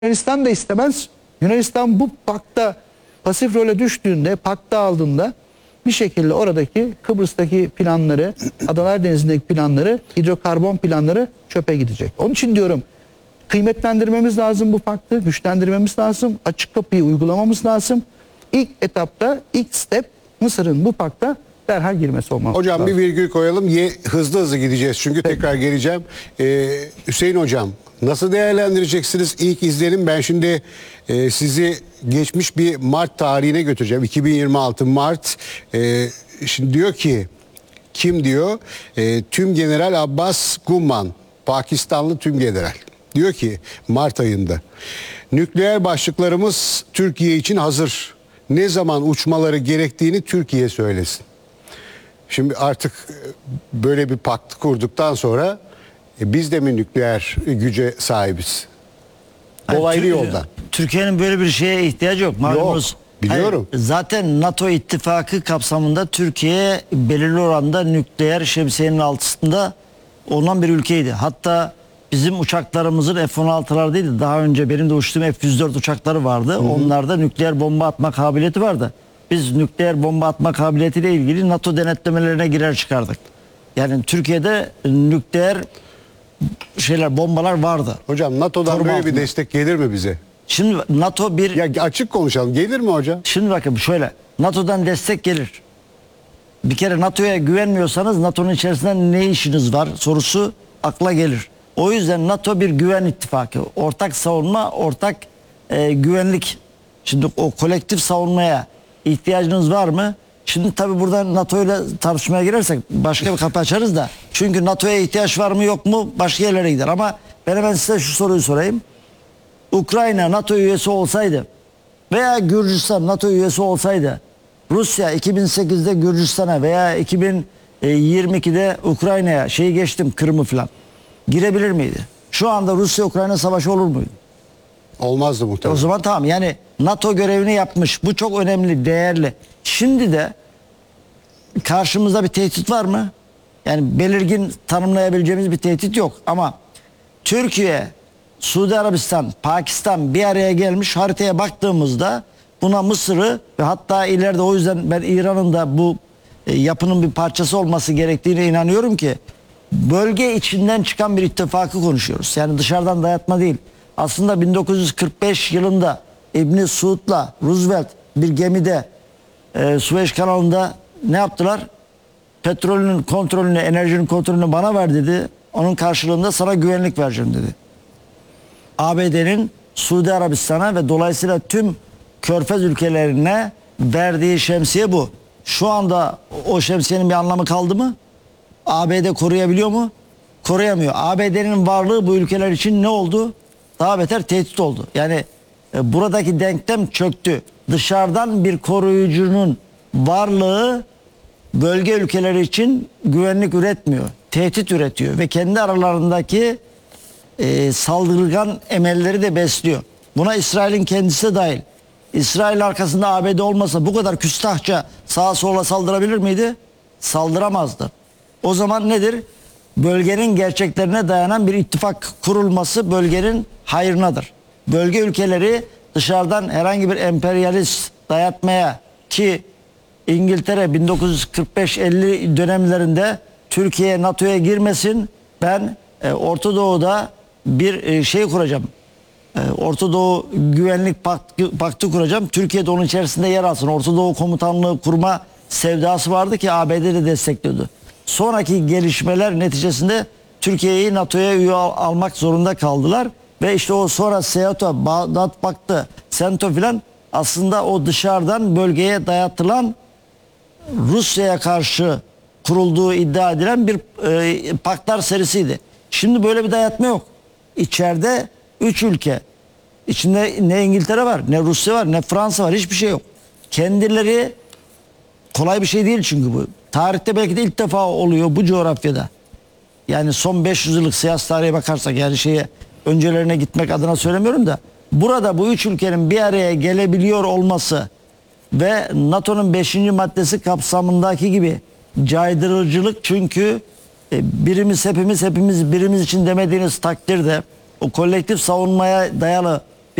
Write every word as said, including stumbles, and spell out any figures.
Yunanistan da istemez. Yunanistan bu pakta pasif role düştüğünde, pakta aldığında bir şekilde oradaki Kıbrıs'taki planları, Adalar Denizi'ndeki planları, hidrokarbon planları çöpe gidecek. Onun için diyorum kıymetlendirmemiz lazım bu paktı, güçlendirmemiz lazım, açık kapıyı uygulamamız lazım. İlk etapta, ilk step Mısır'ın bu pakta derhal girmesi olmalı. Hocam lazım. bir virgül koyalım. Ye, hızlı hızlı gideceğiz çünkü Peki. tekrar geleceğim. Ee, Hüseyin Hocam nasıl değerlendireceksiniz? İlk izlenim. Ben şimdi e, sizi geçmiş bir Mart tarihine götüreceğim. iki bin yirmi altı Mart. E, şimdi diyor ki kim diyor? E, Tüm General Abbas Gumman, Pakistanlı Tüm General. Diyor ki Mart ayında nükleer başlıklarımız Türkiye için hazır. Ne zaman uçmaları gerektiğini Türkiye söylesin. Şimdi artık böyle bir pakt kurduktan sonra e, biz de mi nükleer güce sahibiz? Dolaylı Hayır, yoldan. Türkiye'nin böyle bir şeye ihtiyacı yok. Malumunuz, Yok, biliyorum. Hayır, zaten NATO ittifakı kapsamında Türkiye belirli oranda nükleer şemsiyenin altında olan bir ülkeydi. Hatta bizim uçaklarımızın F on altılar değil, daha önce benim de uçtuğum F yüz dört uçakları vardı. Hı hı. Onlarda nükleer bomba atma kabiliyeti vardı. Biz nükleer bomba atma kabiliyetiyle ilgili NATO denetlemelerine girer çıkardık. Yani Türkiye'de nükleer şeyler, bombalar vardı. Hocam NATO'dan Koruma böyle altında. bir destek gelir mi bize? Şimdi NATO bir... Ya açık konuşalım. Gelir mi hocam? Şimdi bakın şöyle. NATO'dan destek gelir. Bir kere NATO'ya güvenmiyorsanız NATO'nun içerisinde ne işiniz var sorusu akla gelir. O yüzden NATO bir güven ittifakı. Ortak savunma, ortak e, güvenlik. Şimdi o kolektif savunmaya ihtiyacınız var mı? Şimdi tabii burada NATO ile tartışmaya girersek başka bir kapı açarız da. Çünkü NATO'ya ihtiyaç var mı yok mu başka yerlere gider. Ama ben hemen size şu soruyu sorayım. Ukrayna NATO üyesi olsaydı veya Gürcistan NATO üyesi olsaydı, Rusya iki bin sekizde Gürcistan'a veya iki bin yirmi ikide Ukrayna'ya, şeyi geçtim, Kırım'ı falan girebilir miydi? Şu anda Rusya-Ukrayna savaşı olur muydu? Olmazdı muhtemelen. O zaman tamam, yani NATO görevini yapmış. Bu çok önemli, değerli. Şimdi de karşımızda bir tehdit var mı? Yani belirgin tanımlayabileceğimiz bir tehdit yok. Ama Türkiye, Suudi Arabistan, Pakistan bir araya gelmiş, haritaya baktığımızda buna Mısır'ı ve hatta ileride, o yüzden ben İran'ın da bu e, yapının bir parçası olması gerektiğine inanıyorum ki bölge içinden çıkan bir ittifakı konuşuyoruz. Yani dışarıdan dayatma değil. Aslında bin dokuz yüz kırk beş yılında İbn Suud'la Roosevelt bir gemide e, Süveyş kanalında ne yaptılar? Petrolün kontrolünü, enerjinin kontrolünü bana ver dedi. Onun karşılığında sana güvenlik vereceğim dedi. A B D'nin Suudi Arabistan'a ve dolayısıyla tüm Körfez ülkelerine verdiği şemsiye bu. Şu anda o şemsiyenin bir anlamı kaldı mı? A B D koruyabiliyor mu? Koruyamıyor. A B D'nin varlığı bu ülkeler için ne oldu? Daha beter tehdit oldu. Yani e, buradaki denklem çöktü. Dışarıdan bir koruyucunun varlığı bölge ülkeleri için güvenlik üretmiyor. Tehdit üretiyor ve kendi aralarındaki e, saldırgan emelleri de besliyor. Buna İsrail'in kendisi de dahil. İsrail arkasında A B D olmasa bu kadar küstahça sağa sola saldırabilir miydi? Saldıramazdı. O zaman nedir? Bölgenin gerçeklerine dayanan bir ittifak kurulması bölgenin hayrınadır. Bölge ülkeleri dışarıdan herhangi bir emperyalist dayatmaya, ki İngiltere bin dokuz yüz kırk beş elli dönemlerinde Türkiye NATO'ya girmesin, ben e, Orta Doğu'da bir e, şey kuracağım. E, Orta Doğu Güvenlik Paktı, Paktı kuracağım. Türkiye'de onun içerisinde yer alsın. Orta Doğu Komutanlığı kurma sevdası vardı ki A B D de destekliyordu. Sonraki gelişmeler neticesinde Türkiye'yi NATO'ya üye al almak zorunda kaldılar. Ve işte o sonra SEATO, Bağdat Paktı, SENTO filan aslında o dışarıdan bölgeye dayatılan, Rusya'ya karşı kurulduğu iddia edilen bir e, paktlar serisiydi. Şimdi böyle bir dayatma yok. İçeride üç ülke. İçinde ne İngiltere var, ne Rusya var, ne Fransa var. Hiçbir şey yok. Kendileri, kolay bir şey değil çünkü bu. Tarihte belki de ilk defa oluyor bu coğrafyada. Yani son beş yüz yıllık siyasi tarihe bakarsak, yani şeye öncelerine gitmek adına söylemiyorum da, burada bu üç ülkenin bir araya gelebiliyor olması ve NATO'nun beşinci maddesi kapsamındaki gibi caydırıcılık, çünkü e, birimiz hepimiz hepimiz birimiz için demediğiniz takdirde o kolektif savunmaya dayalı